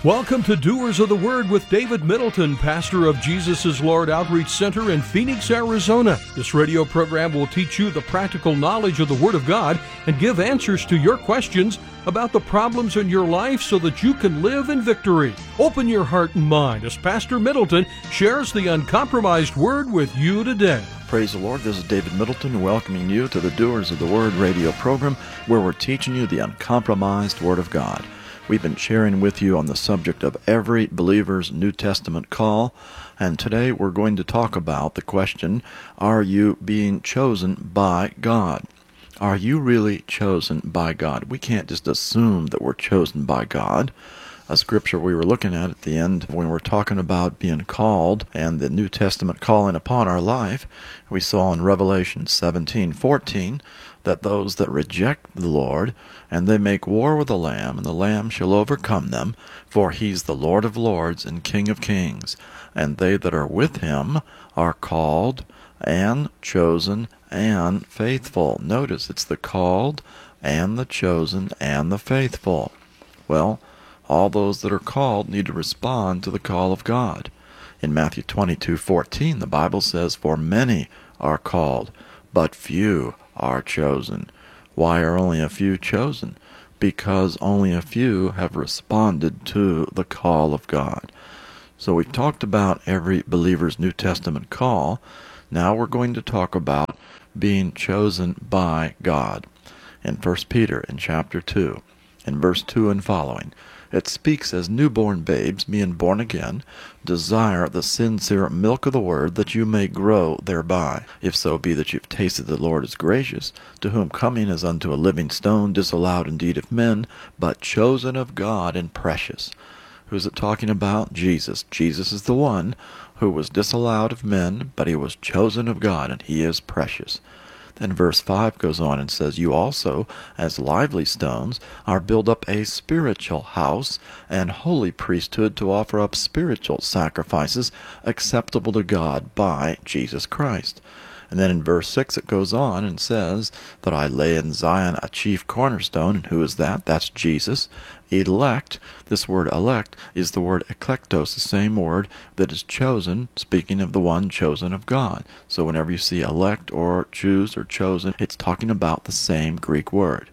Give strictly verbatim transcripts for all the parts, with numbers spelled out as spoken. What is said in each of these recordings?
Welcome to Doers of the Word with David Middleton, pastor of Jesus is Lord Outreach Center in Phoenix, Arizona. This radio program will teach you the practical knowledge of the Word of God and give answers to your questions about the problems in your life so that you can live in victory. Open your heart and mind as Pastor Middleton shares the uncompromised Word with you today. Praise the Lord. This is David Middleton welcoming you to the Doers of the Word radio program where we're teaching you the uncompromised Word of God. We've been sharing with you on the subject of every believer's New Testament call, and today we're going to talk about the question, are you being chosen by God? Are you really chosen by God? We can't just assume that we're chosen by God. A scripture we were looking at at the end when we were talking about being called and the New Testament calling upon our life, we saw in Revelation seventeen fourteen that those that reject the Lord, and they make war with the Lamb, and the Lamb shall overcome them, for he's the Lord of lords and King of kings, and they that are with him are called and chosen and faithful. Notice it's the called and the chosen and the faithful. Well, all those that are called need to respond to the call of God. In Matthew twenty-two fourteen, the Bible says, for many are called, but few are chosen. Why are only a few chosen? Because only a few have responded to the call of God. So we've talked about every believer's New Testament call. Now we're going to talk about being chosen by God. In First Peter in chapter two, in verse two and following, it speaks as newborn babes, being born again, desire the sincere milk of the word, that you may grow thereby. If so be that you've tasted the Lord is gracious, to whom coming as unto a living stone, disallowed indeed of men, but chosen of God and precious. Who's it talking about? Jesus. Jesus is the one who was disallowed of men, but he was chosen of God, and he is precious. Then verse five goes on and says, you also, as lively stones, are built up a spiritual house and holy priesthood to offer up spiritual sacrifices acceptable to God by Jesus Christ. And then in verse six it goes on and says that I lay in Zion a chief cornerstone. And who is that? That's Jesus. Elect. This word elect is the word eklektos, the same word that is chosen, speaking of the one chosen of God. So whenever you see elect or choose or chosen, it's talking about the same Greek word.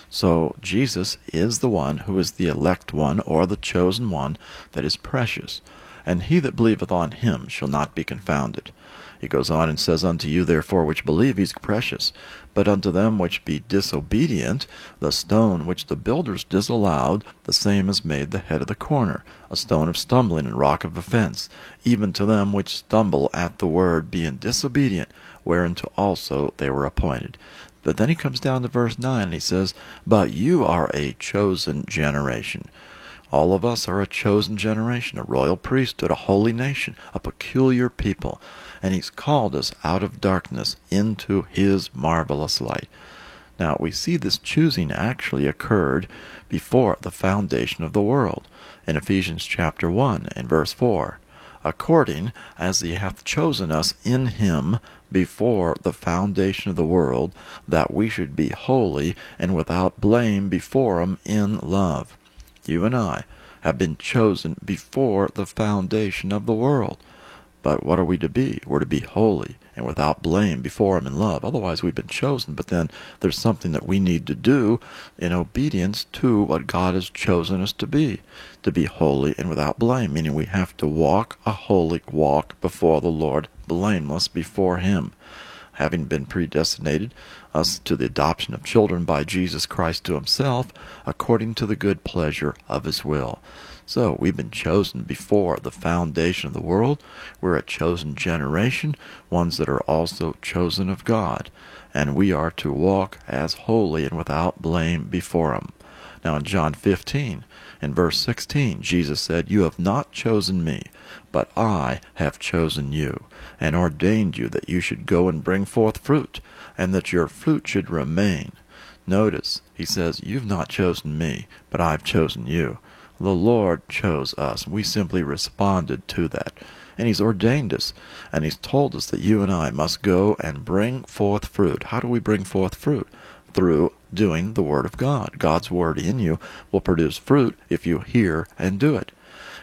So Jesus is the one who is the elect one or the chosen one that is precious. And he that believeth on him shall not be confounded. He goes on and says, unto you therefore which believe he's precious, but unto them which be disobedient, the stone which the builders disallowed, the same is made the head of the corner, a stone of stumbling and rock of offense, even to them which stumble at the word, being disobedient, whereunto also they were appointed. But then he comes down to verse nine, and he says, but you are a chosen generation. All of us are a chosen generation, a royal priesthood, a holy nation, a peculiar people. And he's called us out of darkness into his marvelous light. Now, we see this choosing actually occurred before the foundation of the world. In Ephesians chapter one and verse four, according as he hath chosen us in him before the foundation of the world, that we should be holy and without blame before him in love. You and I have been chosen before the foundation of the world. But what are we to be? We're to be holy and without blame before him in love. Otherwise, we've been chosen, but then there's something that we need to do in obedience to what God has chosen us to be. To be holy and without blame, meaning we have to walk a holy walk before the Lord, blameless before him. Having been predestinated us to the adoption of children by Jesus Christ to himself, according to the good pleasure of his will. So we've been chosen before the foundation of the world. We're a chosen generation, ones that are also chosen of God. And we are to walk as holy and without blame before him. Now in John fifteen, in verse sixteen, Jesus said, you have not chosen me, but I have chosen you, and ordained you that you should go and bring forth fruit, and that your fruit should remain. Notice, he says, you've not chosen me, but I've chosen you. The Lord chose us. We simply responded to that. And he's ordained us. And he's told us that you and I must go and bring forth fruit. How do we bring forth fruit? Through doing the Word of God. God's Word in you will produce fruit if you hear and do it.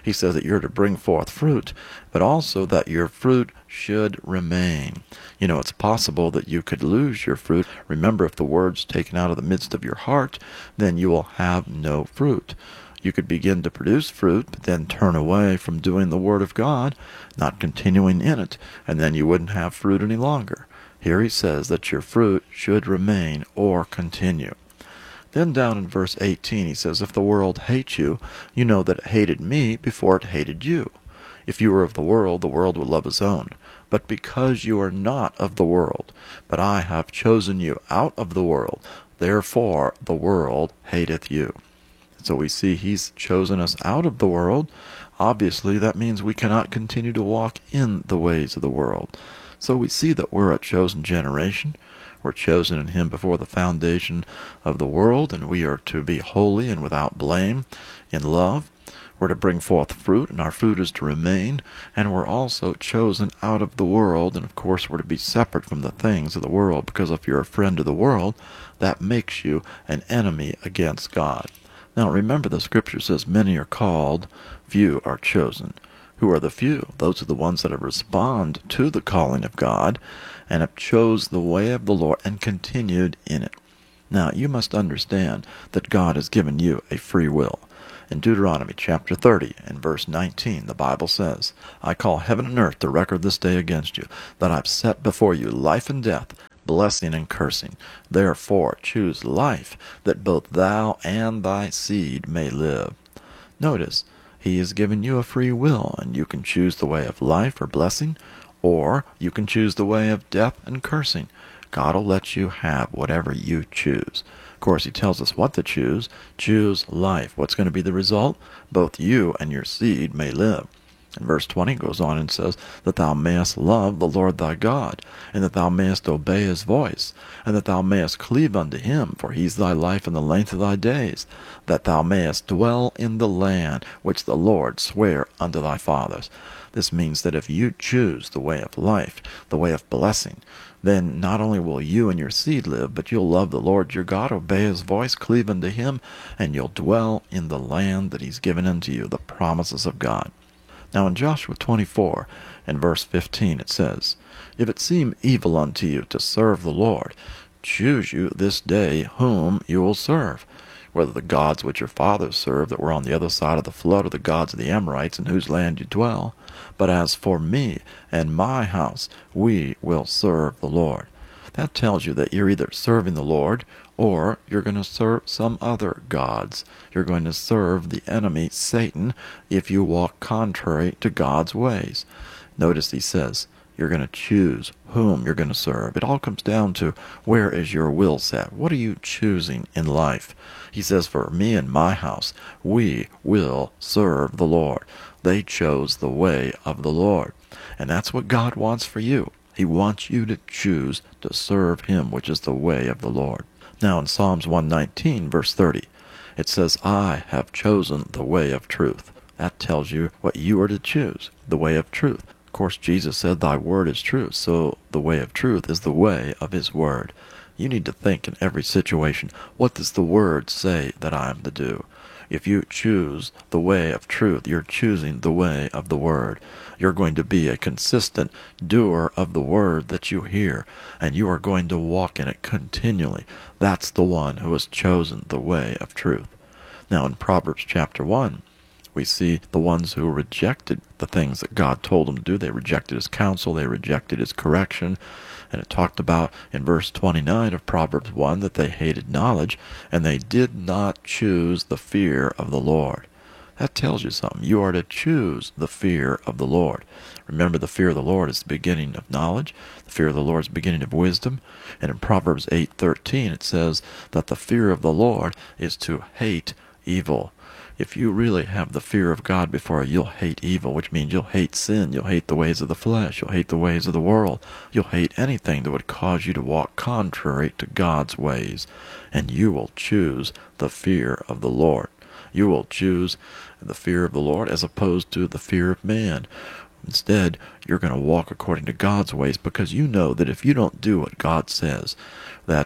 He says that you're to bring forth fruit, but also that your fruit should remain. You know, it's possible that you could lose your fruit. Remember, if the word's taken out of the midst of your heart, then you will have no fruit. You could begin to produce fruit, but then turn away from doing the Word of God, not continuing in it, and then you wouldn't have fruit any longer. Here he says that your fruit should remain or continue. Then down in verse eighteen he says, if the world hates you, you know that it hated me before it hated you. If you were of the world, the world would love its own. But because you are not of the world, but I have chosen you out of the world, therefore the world hateth you. So we see he's chosen us out of the world. Obviously, that means we cannot continue to walk in the ways of the world. So we see that we're a chosen generation. We're chosen in him before the foundation of the world, and we are to be holy and without blame in love. We're to bring forth fruit, and our fruit is to remain. And we're also chosen out of the world, and of course we're to be separate from the things of the world, because if you're a friend of the world, that makes you an enemy against God. Now remember, the scripture says many are called, few are chosen. Who are the few? Those are the ones that have responded to the calling of God and have chose the way of the Lord and continued in it. Now you must understand that God has given you a free will. In Deuteronomy chapter thirty and verse nineteen, the Bible says, I call heaven and earth to record this day against you, that I've set before you life and death, blessing and cursing. Therefore choose life, that both thou and thy seed may live. Notice, he has given you a free will, and you can choose the way of life or blessing, or you can choose the way of death and cursing. God will let you have whatever you choose. Of course, he tells us what to choose. Choose life. What's going to be the result? Both you and your seed may live. And verse twenty goes on and says, that thou mayest love the Lord thy God, and that thou mayest obey his voice, and that thou mayest cleave unto him, for he is thy life and the length of thy days, that thou mayest dwell in the land which the Lord sware unto thy fathers. This means that if you choose the way of life, the way of blessing, then not only will you and your seed live, but you'll love the Lord your God, obey his voice, cleave unto him, and you'll dwell in the land that he's given unto you, the promises of God. Now in Joshua twenty-four and verse fifteen it says, if it seem evil unto you to serve the Lord, choose you this day whom you will serve, whether the gods which your fathers served that were on the other side of the flood, or the gods of the Amorites in whose land you dwell. But as for me and my house, we will serve the Lord. That tells you that you're either serving the Lord or you're going to serve some other gods. You're going to serve the enemy, Satan, if you walk contrary to God's ways. Notice he says you're going to choose whom you're going to serve. It all comes down to where is your will set. What are you choosing in life? He says, for me and my house, we will serve the Lord. They chose the way of the Lord. And that's what God wants for you. He wants you to choose to serve him, which is the way of the Lord. Now in Psalms one nineteen, verse thirty, it says, I have chosen the way of truth. That tells you what you are to choose, the way of truth. Of course, Jesus said, thy word is truth, so the way of truth is the way of his word. You need to think in every situation, what does the word say that I am to do? If you choose the way of truth, you're choosing the way of the word. You're going to be a consistent doer of the word that you hear, and you are going to walk in it continually. That's the one who has chosen the way of truth. Now in Proverbs chapter one, we see the ones who rejected the things that God told them to do. They rejected his counsel, they rejected his correction. And it talked about in verse twenty-nine of Proverbs one that they hated knowledge, and they did not choose the fear of the Lord. That tells you something. You are to choose the fear of the Lord. Remember, the fear of the Lord is the beginning of knowledge. The fear of the Lord is the beginning of wisdom. And in Proverbs eight thirteen it says that the fear of the Lord is to hate evil. If you really have the fear of God before you, you'll hate evil, which means you'll hate sin, you'll hate the ways of the flesh, you'll hate the ways of the world, you'll hate anything that would cause you to walk contrary to God's ways, and you will choose the fear of the Lord. You will choose the fear of the Lord as opposed to the fear of man. Instead, you're going to walk according to God's ways, because you know that if you don't do what God says, that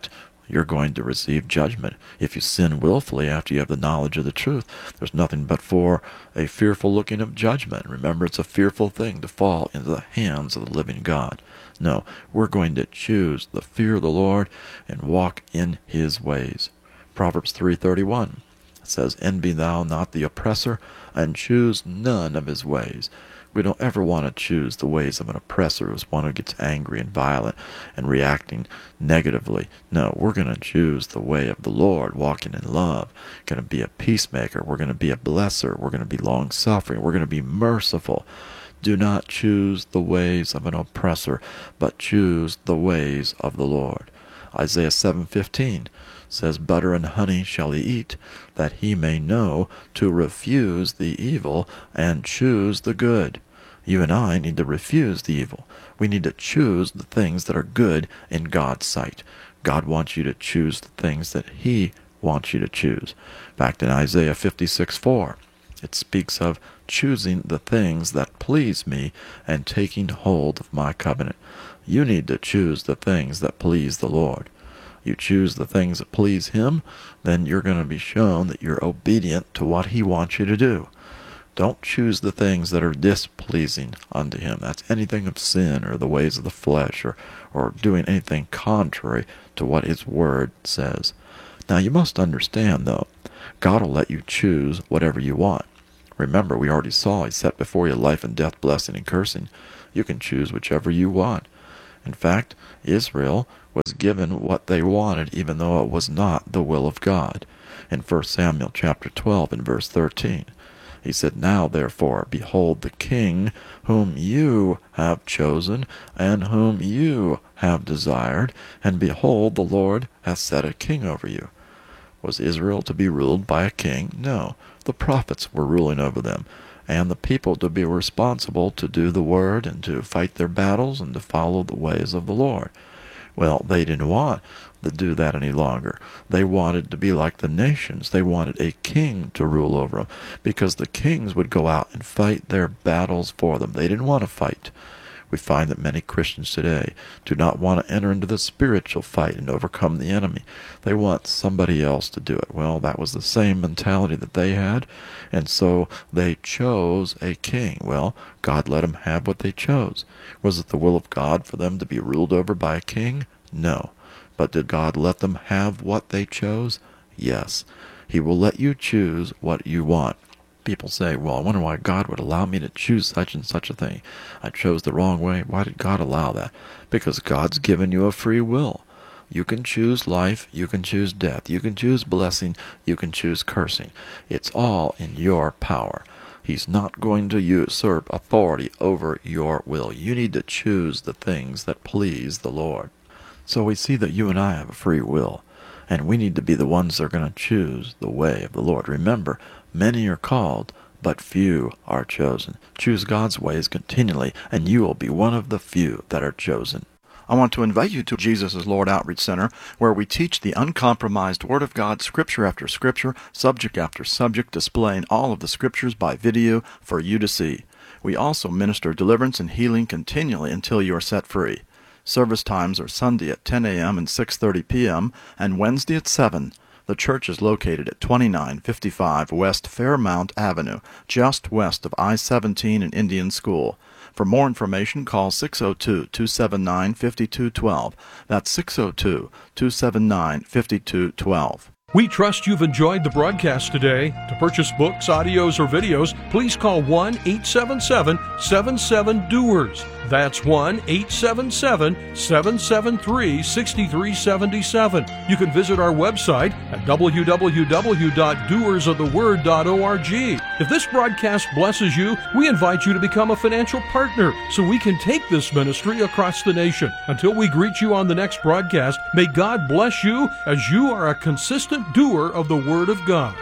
you're going to receive judgment. If you sin willfully after you have the knowledge of the truth, there's nothing but for a fearful looking of judgment. Remember, it's a fearful thing to fall into the hands of the living God. No, we're going to choose the fear of the Lord and walk in his ways. Proverbs three thirty-one says, "Envy thou not the oppressor, and choose none of his ways." We don't ever want to choose the ways of an oppressor who's one who gets angry and violent and reacting negatively. No, we're going to choose the way of the Lord, walking in love, going to be a peacemaker. We're going to be a blesser. We're going to be long-suffering. We're going to be merciful. Do not choose the ways of an oppressor, but choose the ways of the Lord. Isaiah seven fifteen says, "Butter and honey shall he eat, that he may know to refuse the evil and choose the good." You and I need to refuse the evil. We need to choose the things that are good in God's sight. God wants you to choose the things that he wants you to choose. In fact, in Isaiah fifty-six four, it speaks of choosing the things that please me and taking hold of my covenant. You need to choose the things that please the Lord. You choose the things that please him, then you're going to be shown that you're obedient to what he wants you to do. Don't choose the things that are displeasing unto him. That's anything of sin or the ways of the flesh or, or doing anything contrary to what his word says. Now you must understand, though, God will let you choose whatever you want. Remember, we already saw he set before you life and death, blessing and cursing. You can choose whichever you want. In fact, Israel was given what they wanted, even though it was not the will of God. In First Samuel chapter twelve and verse thirteen, he said, "Now therefore, behold the king whom you have chosen, and whom you have desired, and behold, the Lord hath set a king over you." Was Israel to be ruled by a king? No. The prophets were ruling over them, and the people to be responsible to do the word and to fight their battles and to follow the ways of the Lord. Well, they didn't want to do that any longer. They wanted to be like the nations. They wanted a king to rule over them, because the kings would go out and fight their battles for them. They didn't want to fight. We find that many Christians today do not want to enter into the spiritual fight and overcome the enemy. They want somebody else to do it. Well, that was the same mentality that they had, and so they chose a king. Well, God let them have what they chose. Was it the will of God for them to be ruled over by a king? No. But did God let them have what they chose? Yes. He will let you choose what you want. People say, "Well, I wonder why God would allow me to choose such and such a thing. I chose the wrong way. Why did God allow that?" Because God's given you a free will. You can choose life. You can choose death. You can choose blessing. You can choose cursing. It's all in your power. He's not going to usurp authority over your will. You need to choose the things that please the Lord. So we see that you and I have a free will, and we need to be the ones that are going to choose the way of the Lord. Remember, many are called, but few are chosen. Choose God's ways continually, and you will be one of the few that are chosen. I want to invite you to Jesus is Lord Outreach Center, where we teach the uncompromised Word of God, Scripture after Scripture, subject after subject, displaying all of the Scriptures by video for you to see. We also minister deliverance and healing continually until you are set free. Service times are Sunday at ten a.m. and six thirty p.m., and Wednesday at seven. The church is located at twenty-nine fifty-five West Fairmount Avenue, just west of I seventeen and Indian School. For more information, call six oh two, two seven nine, five two one two. That's six oh two, two seven nine, five two one two. We trust you've enjoyed the broadcast today. To purchase books, audios, or videos, please call one eight seven seven, seven seven, D O E R S. That's one eight seven seven, seven seven three, six three seven seven. You can visit our website at w w w dot doers of the word dot org. If this broadcast blesses you, we invite you to become a financial partner so we can take this ministry across the nation. Until we greet you on the next broadcast, may God bless you as you are a consistent doer of the Word of God.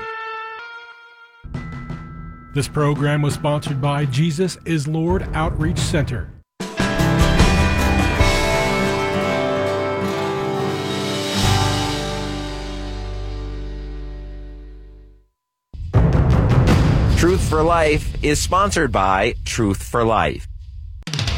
This program was sponsored by Jesus is Lord Outreach Center. Truth for Life is sponsored by Truth for Life.